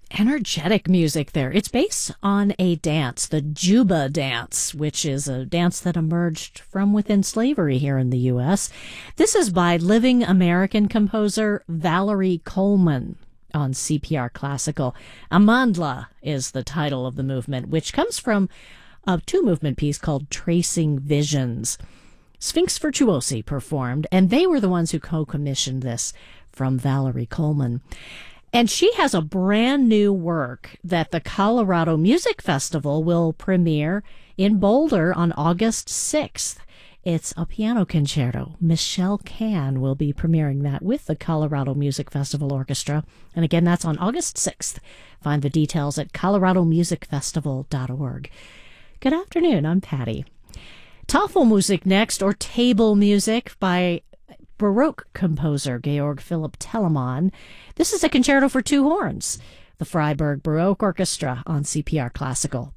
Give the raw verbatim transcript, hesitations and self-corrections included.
Energetic music there. It's based on a dance, the Juba dance, which is a dance that emerged from within slavery here in the U S. This is by living American composer Valerie Coleman on C P R Classical. Amandla is the title of the movement, which comes from a two-movement piece called Tracing Visions. Sphinx Virtuosi performed, and they were the ones who co-commissioned this from Valerie Coleman. And she has a brand new work that the Colorado Music Festival will premiere in Boulder on August sixth. It's a piano concerto. Michelle Can will be premiering that with the Colorado Music Festival Orchestra. And again, that's on August sixth. Find the details at colorado music festival dot org. Good afternoon, I'm Patty. Tafelmusik next, or table music by Baroque composer Georg Philipp Telemann. This is a concerto for two horns. The Freiburg Baroque Orchestra on C P R Classical.